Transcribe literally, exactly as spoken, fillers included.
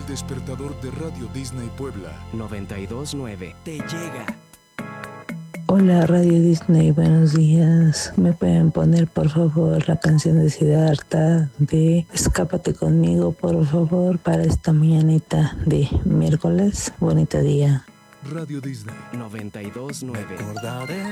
El despertador de Radio Disney Puebla noventa y dos punto nueve te llega. Hola Radio Disney, buenos días. ¿Me pueden poner por favor la canción de Siddhartha de Escápate conmigo, por favor, para esta mañanita de miércoles? Bonito día. Radio Disney noventa y dos punto nueve. Recordaré